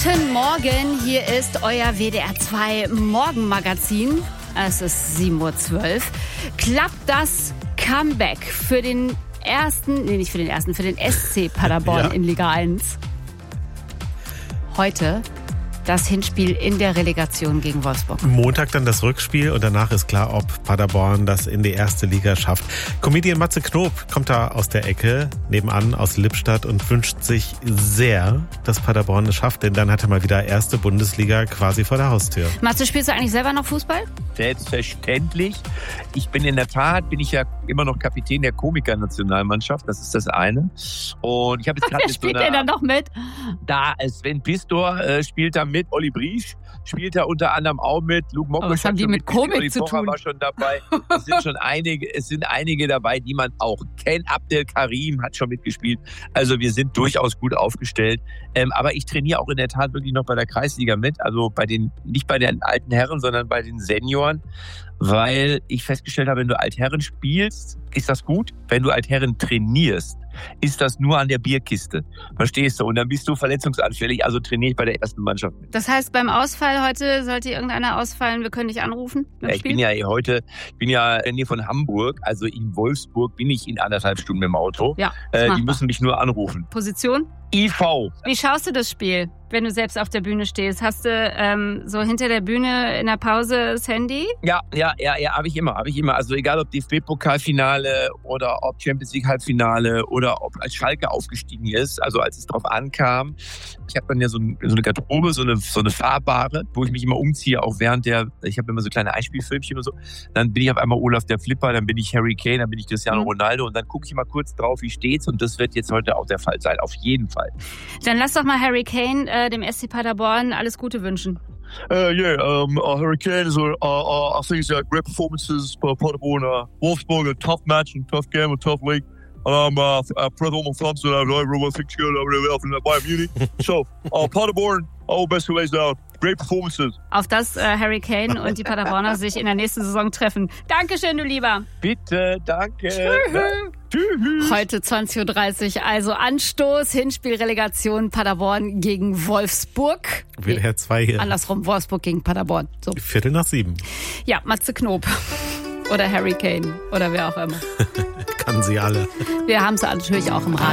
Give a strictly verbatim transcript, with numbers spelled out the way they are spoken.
Guten Morgen, hier ist euer W D R zwei Morgenmagazin. Es ist sieben Uhr zwölf. Klappt das Comeback für den ersten, nee nicht für den ersten, für den S C Paderborn ja. in Liga eins? Heute das Hinspiel in der Relegation gegen Wolfsburg. Montag dann das Rückspiel und danach ist klar, ob Paderborn das in die erste Liga schafft. Comedian Matze Knob kommt da aus der Ecke nebenan aus Lippstadt und wünscht sich sehr, dass Paderborn es schafft, denn dann hat er mal wieder erste Bundesliga quasi vor der Haustür. Matze, spielst du eigentlich selber noch Fußball? Selbstverständlich. Ich bin in der Tat, bin ich ja immer noch Kapitän der Komiker-Nationalmannschaft. Das ist das eine. Und ich habe jetzt gerade Wer spielt so der dann noch mit? Da Sven Pistor äh, spielt da mit, Olli Briesch spielt da unter anderem auch mit, Luke Mockridge. Was haben die mit Komik Olli zu Pocher tun? War schon dabei. Es sind schon einige, es sind einige dabei, die man auch kennt. Abdel Karim hat schon mitgespielt. Also wir sind durchaus gut aufgestellt. Ähm, aber ich trainiere auch in der Tat wirklich noch bei der Kreisliga mit. Also bei den, nicht bei den alten Herren, sondern bei den Senioren. Weil ich festgestellt habe, wenn du Altherren spielst, ist das gut. Wenn du Altherren trainierst, ist das nur an der Bierkiste. Verstehst du? Und dann bist du verletzungsanfällig, also trainiere ich bei der ersten Mannschaft mit. Das heißt, beim Ausfall heute sollte irgendeiner ausfallen, wir können dich anrufen? Ja, ich bin ja heute, ich bin ja in der Nähe von Hamburg, also in Wolfsburg bin ich in anderthalb Stunden mit dem Auto. Ja, äh, die müssen mich nur anrufen. Position? I V. Wie schaust du das Spiel, wenn du selbst auf der Bühne stehst? Hast du ähm, so hinter der Bühne in der Pause das Handy? Ja, ja, ja, ja, habe ich immer, habe ich immer. Also egal ob D F B-Pokalfinale oder ob Champions League Halbfinale oder ob als Schalke aufgestiegen ist, also als es drauf ankam. Ich habe dann ja so, ein, so eine Garderobe, so eine, so eine fahrbare, wo ich mich immer umziehe, auch während der, ich habe immer so kleine Einspielfilmchen und so. Dann bin ich auf einmal Olaf der Flipper, dann bin ich Harry Kane, dann bin ich Cristiano mhm. Ronaldo und dann gucke ich mal kurz drauf, wie steht's und das wird jetzt heute auch der Fall sein, auf jeden Fall. Dann lass doch mal Harry Kane, äh, dem S C Paderborn, alles Gute wünschen. Uh, yeah, um, uh, Hurricane is, uh, uh, I think it's uh, great performances for Paderborn. Uh, Wolfsburg, a tough match and tough game, a tough league. And I'm uh, uh, proud of my fans that everyone thinks good over there in Bayern Munich. So, uh, Paderborn, all best ways down. Great performances. Auf das äh, Harry Kane und die Paderborner sich in der nächsten Saison treffen. Dankeschön, du Lieber. Bitte, danke. Tschüss. Heute zwanzig Uhr dreißig, also Anstoß, Hinspiel, Relegation, Paderborn gegen Wolfsburg. W D R zwei hier. Andersrum, Wolfsburg gegen Paderborn. So. Viertel nach sieben. Ja, Matze Knob. Oder Harry Kane. Oder wer auch immer. Kann sie alle. Wir haben sie natürlich auch im Radio.